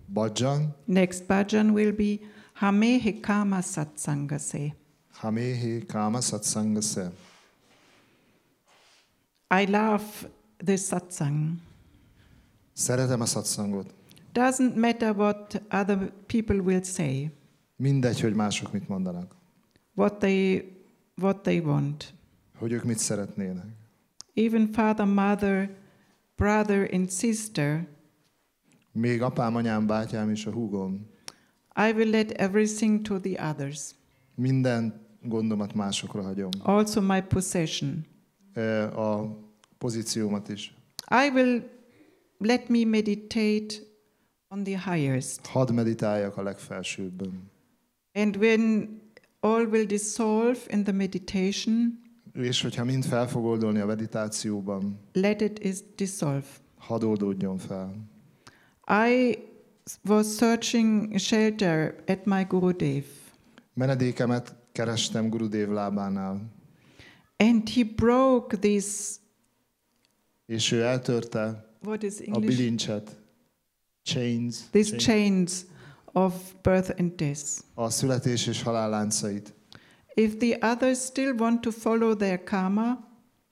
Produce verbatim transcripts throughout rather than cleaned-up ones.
bhajan. Next bhajan will be Hamehe Kama Satsangase. Hamehe Kama Satsangase. I love this satsang. Szeretem a satsangot. Doesn't matter what other people will say. Mindegy, hogy mások mit mondanak. What they what they want. Hogy ők mit szeretnének. Even father, mother, brother and sister. Még apám, anyám, bátyám és a húgom. I will let everything to the others. Minden gondomat másokra hagyom. Also my possession. A pozíciómat is. I will let me meditate on the highest. Hadd meditáljak a legfelsőbben. And when all will dissolve in the meditation, és hogyha mind fel fog oldódni a meditációban, let it is dissolve. Hadd oldódjon fel. I was searching shelter at my Gurudev. Menedékemet kerestem Gurudev lábánál. And he broke this. És ő eltörte What is a bilincset. Chains. These chains. chains of birth and death. A születés és halál láncait. If the others still want to follow their karma,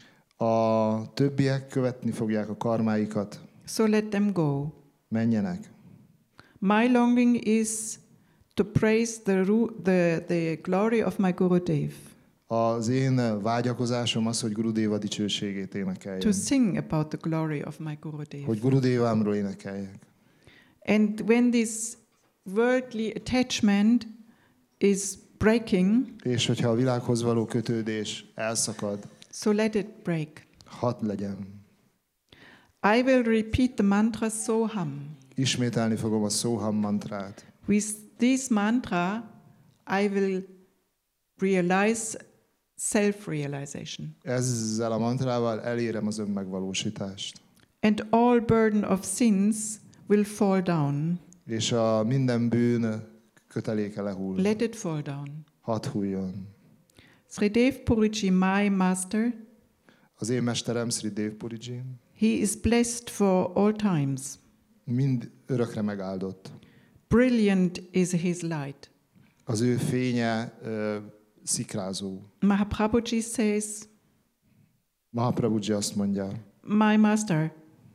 a többiek követni fogják a karmáikat. So let them go. Menjenek. My longing is to praise the, the, the glory of my Gurudev. Az én vágyakozásom az, hogy Gurudeva dicsőségét énekeljem. To sing about the glory of my Gurudev. Hogy Gurudevámról énekeljek. And when this worldly attachment is breaking, és hogyha a világhoz való kötődés elszakad, so let it break. Hadd legyen. I will repeat the mantra Soham. Ismételni fogom a Soham mantrát. With this mantra, I will realize self-realization. Ezzel a mantrával elérem az önmegvalósítást. And all burden of sins will fall down. És a minden bűn köteléke lehull. Let it fall down. Hadd hulljon. Sridev Puriji, my master, az én mesterem Sridev Puriji, he is blessed for all times. Mind örökre megáldott. Brilliant is his light. Az ő fénye uh, szikrázó. Mahaprabhuji says, Mahaprabhuji azt mondja, my master,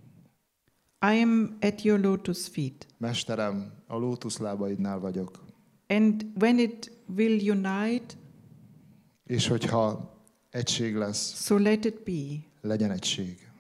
I am at your lotus feet. Mesterem, a lótuszlábaidnál vagyok. And when it will unite, és hogyha egység lesz, so let it be. Legyen egység.